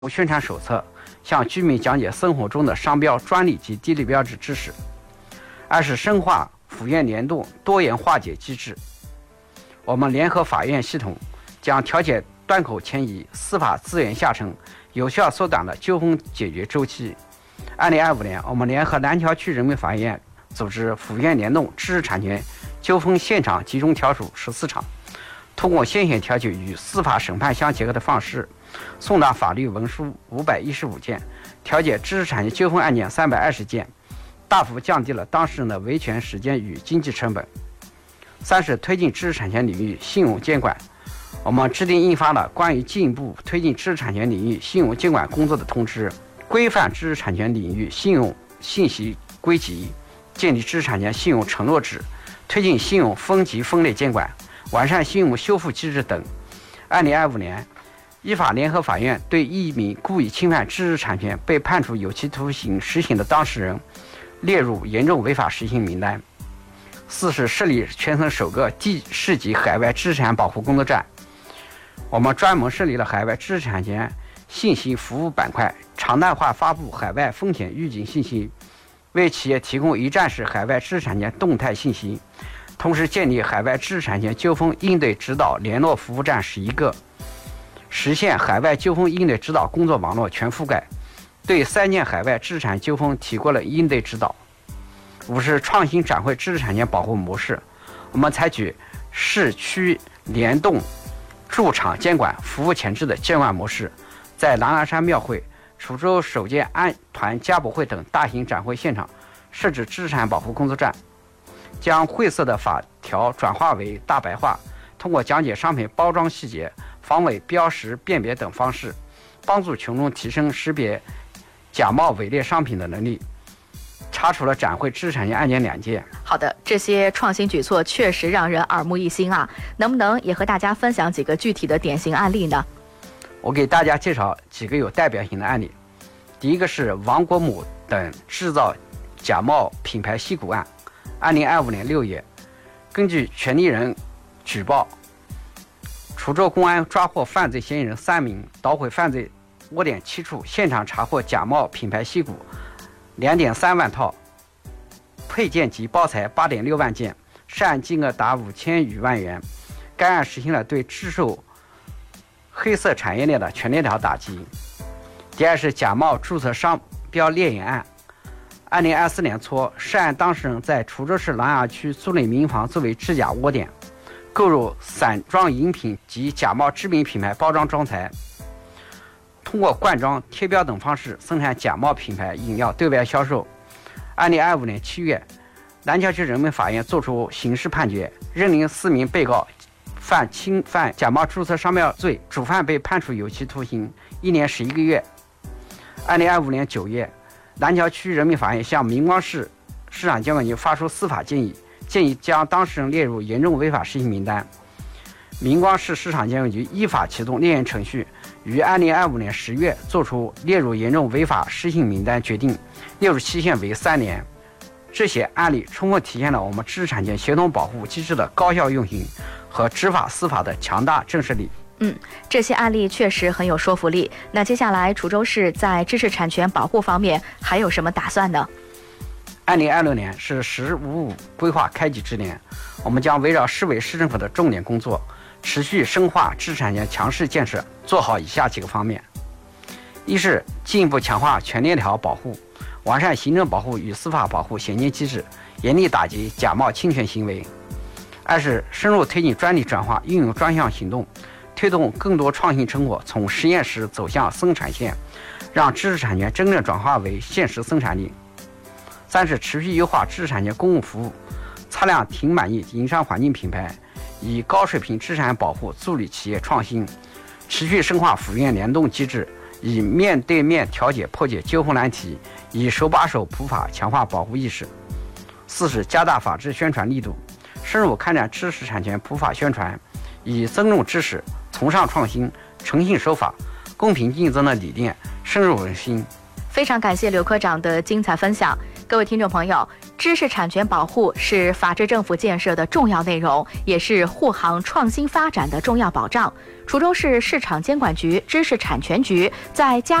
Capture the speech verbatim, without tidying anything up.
宣传手册，向居民讲解生活中的商标、专利及地理标志知识。二是深化府院联动多元化解机制。我们联合法院系统，将调解端口迁移、司法资源下沉，有效缩短了纠纷解决周期。二零二五年，我们联合南桥区人民法院组织府院联动知识产权纠纷现场集中调处十四场，通过现选调解与司法审判相结合的方式，送达法律文书五百一十五件，调解知识产权纠纷案件三百二十件，大幅降低了当事人的维权时间与经济成本。三是推进知识产权领域信用监管。我们制定印发了关于进一步推进知识产权领域信用监管工作的通知，规范知识产权领域信用信息归集，建立知识产权信用承诺制，推进信用分级分类监管，完善信用修复机制等。二零二五年，依法联合法院对一名故意侵犯知识产权被判处有期徒刑实刑的当事人列入严重违法实行名单。四是设立全省首个地市级海外知识产权保护工作站。我们专门设立了海外知识产权信息服务板块，常态化发布海外风险预警信息，为企业提供一站式海外知识产权动态信息。同时建立海外知识产权纠纷应对指导联络服务站十一个，实现海外纠纷应对指导工作网络全覆盖，对三件海外知识产权纠纷提供了应对指导。五是创新展会知识产权保护模式。我们采取市区联动驻场监管服务前置的监管模式，在狼牙山庙会、滁州首届安团家博会等大型展会现场设置知识产权保护工作站，将晦涩的法条转化为大白话，通过讲解商品包装细节、防伪标识辨别等方式，帮助群众提升识别假冒伪劣商品的能力，查处了展会知识产权案件两件。 好的，这些创新举措确实让人耳目一新啊！能不能也和大家分享几个具体的典型案例呢？ 我给大家介绍几个有代表性的案例。第一个是王国母等制造假冒品牌吸骨案。二零二五年六月，根据权利人举报，滁州公安抓获犯罪嫌疑人三名，捣毁犯罪窝点七处，现场查获假冒品牌吸骨两点三万套，配件及包材八点六万件，涉案金额达五千余万元。该案实行了对制售黑色产业链的全链条打击。第二是假冒注册商标猎引案。二零二四年初，涉案当事人在滁州市琅琊区租赁民房作为制假窝点，购入散装饮品及假冒知名品牌包装装材，通过灌装、贴标等方式生产假冒品牌饮料对外销售。二零二五年七月，南桥区人民法院作出刑事判决，认定四名被告犯侵犯假冒注册商标罪，主犯被判处有期徒刑一年十一个月。二零二五年九月，南桥区人民法院向明光市市场监管局发出司法建议，建议将当事人列入严重违法实行名单。明光市市场监管局依法启动列验程序，于二零二五年十月作出列入严重违法失信名单决定，列入期限为三年。这些案例充分体现了我们知识产权协同保护机制的高效运行和执法司法的强大震慑力。 嗯，这些案例确实很有说服力。那接下来滁州市在知识产权保护方面还有什么打算呢？ 二零二六年是“十五五”规划开启之年，我们将围绕市委市政府的重点工作，持续深化知识产权强势建设，做好以下几个方面。一是进一步强化全链条保护，完善行政保护与司法保护衔接机制，严厉打击假冒侵权行为。二是深入推进专利转化，运用专项行动，推动更多创新成果从实验室走向生产线，让知识产权真正转化为现实生产力。三是持续优化知识产权公共服务，擦亮挺满意营商环境品牌，以高水平知识产权保护助力企业创新，持续深化府院联动机制，以面对面调解破解纠纷难题，以手把手普法强化保护意识。四是加大法治宣传力度，深入开展知识产权普法宣传，以尊重知识、崇尚创新、诚信守法、公平竞争的理念深入人心。 非常感谢刘科长的精彩分享。 各位听众朋友，知识产权保护是法治政府建设的重要内容，也是护航创新发展的重要保障。滁州市市场监管局知识产权局在加